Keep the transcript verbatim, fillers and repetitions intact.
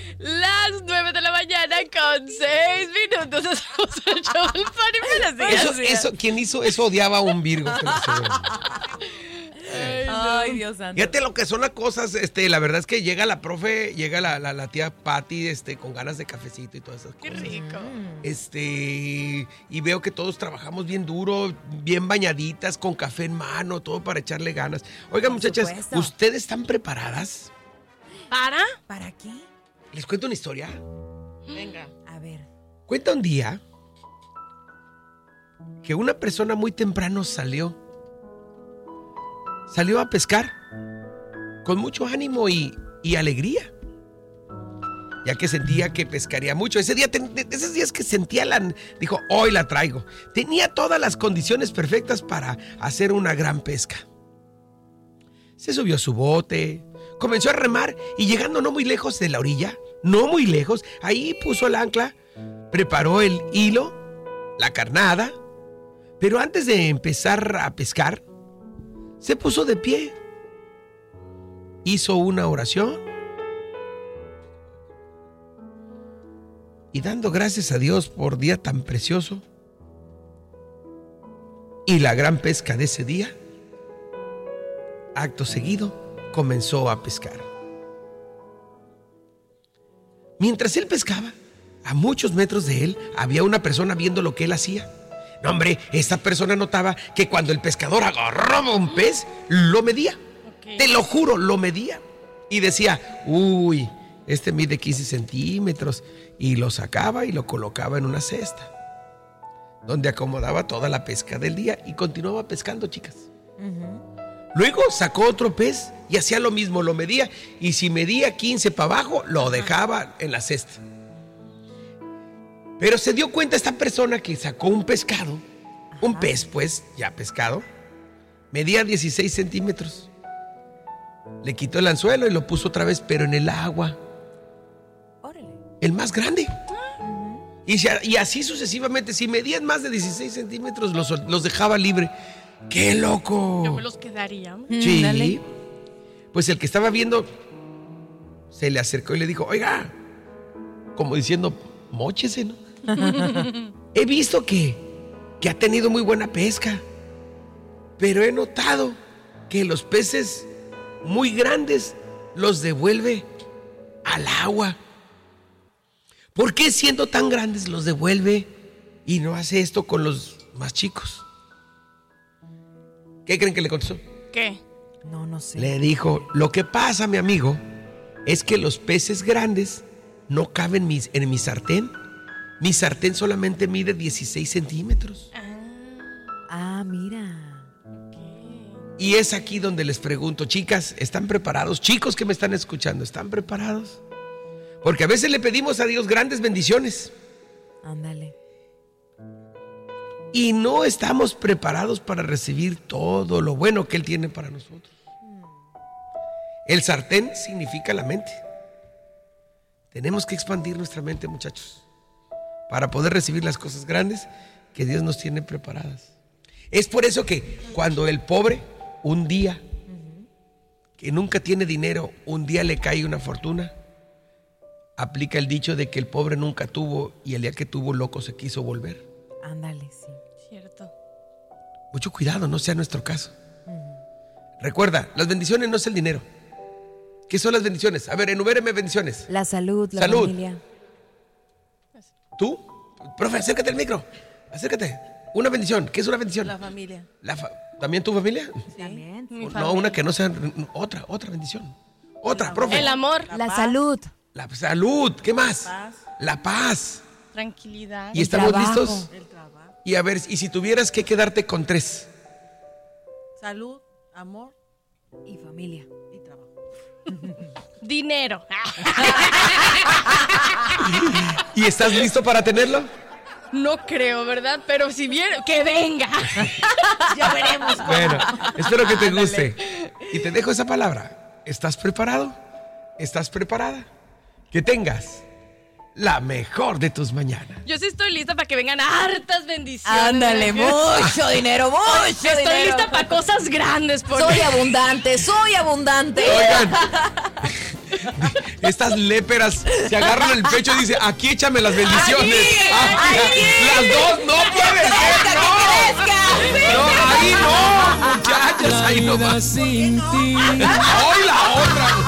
Las nueve de la mañana con seis minutos. Hacemos el show del Pari. Buenos días. Eso, eso, quien hizo eso odiaba a un Virgo. Ay, no. Ay, Dios santo. Fíjate lo que son las cosas, este, la verdad es que llega la profe, llega la, la, la tía Patti, este, con ganas de cafecito y todas esas Qué cosas. rico. Este, y veo que todos trabajamos bien duro, bien bañaditas, con café en mano, todo para echarle ganas. Oigan, muchachas, supuesto. ¿ustedes están preparadas? ¿Para? ¿Para qué? ¿Les cuento una historia? Venga. A ver. Cuenta un día que una persona muy temprano salió. Salió a pescar con mucho ánimo y, y alegría, ya que sentía que pescaría mucho. Ese día, ten, esos días que sentía la... Dijo, hoy la traigo. Tenía todas las condiciones perfectas para hacer una gran pesca. Se subió a su bote, comenzó a remar y llegando no muy lejos de la orilla, no muy lejos, ahí puso el ancla, preparó el hilo, la carnada, pero antes de empezar a pescar, se puso de pie, hizo una oración y dando gracias a Dios por día tan precioso y la gran pesca de ese día, acto seguido comenzó a pescar. Mientras él pescaba, a muchos metros de él había una persona viendo lo que él hacía. No, hombre, esta persona notaba que cuando el pescador agarraba un pez, lo medía. Okay. Te lo juro, lo medía. Y decía, uy, este mide quince centímetros. Y lo sacaba y lo colocaba en una cesta, donde acomodaba toda la pesca del día y continuaba pescando, chicas. Uh-huh. Luego sacó otro pez y hacía lo mismo, lo medía. Y si medía quince para abajo, lo dejaba en la cesta. Pero se dio cuenta esta persona que sacó un pescado, ajá, un pez pues, ya pescado, medía dieciséis centímetros. Le quitó el anzuelo y lo puso otra vez, pero en el agua. Órale. El más grande. Uh-huh. Y, se, y así sucesivamente, si medían más de dieciséis centímetros, los, los dejaba libre. ¡Qué loco! Yo me los quedaría. Sí. Mm, dale. Pues el que estaba viendo se le acercó y le dijo, oiga, como diciendo, móchese, ¿no? He visto que, que ha tenido muy buena pesca, pero he notado que los peces muy grandes los devuelve al agua. ¿Por qué siendo tan grandes los devuelve y no hace esto con los más chicos? ¿Qué creen que le contestó? ¿Qué? No, no sé. Le dijo, lo que pasa, mi amigo, es que los peces grandes no caben mis, en mi sartén. Mi sartén solamente mide dieciséis centímetros. Ah, ah mira. Okay. Y es aquí donde les pregunto, chicas, ¿están preparados? Chicos que me están escuchando, ¿están preparados? Porque a veces le pedimos a Dios grandes bendiciones. Ándale. Y no estamos preparados para recibir todo lo bueno que Él tiene para nosotros. El sartén significa la mente. Tenemos que expandir nuestra mente, muchachos, para poder recibir las cosas grandes que Dios nos tiene preparadas. Es por eso que cuando el pobre un día, que nunca tiene dinero, un día le cae una fortuna, aplica el dicho de que el pobre nunca tuvo y el día que tuvo loco se quiso volver. Ándale, sí. Cierto. Mucho cuidado, no sea nuestro caso. Uh-huh. Recuerda, las bendiciones no es el dinero. ¿Qué son las bendiciones? A ver, enuméreme bendiciones. La salud, la salud. familia. ¿Tú? Profe, acércate al micro. Acércate. Una bendición. ¿Qué es una bendición? La familia. La fa- ¿También tu familia? Sí. También. Mi No, familia. una que no sea... Otra, otra bendición. Otra, profe. El amor. La, la salud. La salud. ¿Qué más? La paz. La paz. Tranquilidad. ¿Y estamos trabajo. listos? El trabajo. Y a ver, y si tuvieras que quedarte con tres. Salud, amor Y familia. y trabajo. Dinero. ¿Y estás listo para tenerlo? No creo, ¿verdad? Pero si viene, que venga. Ya veremos. Bueno, espero que te guste. Y te dejo esa palabra. ¿Estás preparado? ¿Estás preparada? Que tengas la mejor de tus mañanas. Yo sí estoy lista para que vengan hartas bendiciones. Ándale, mucho dinero, mucho Estoy dinero. lista para cosas grandes. Por Soy abundante, soy abundante. Oigan, Estas léperas se agarran el pecho y dicen, aquí échame las bendiciones. Aquí, Aquí, aquí. las dos, no puede ser, no. No, ahí no, muchachas, ahí no más. Sin ti. Hoy la otra.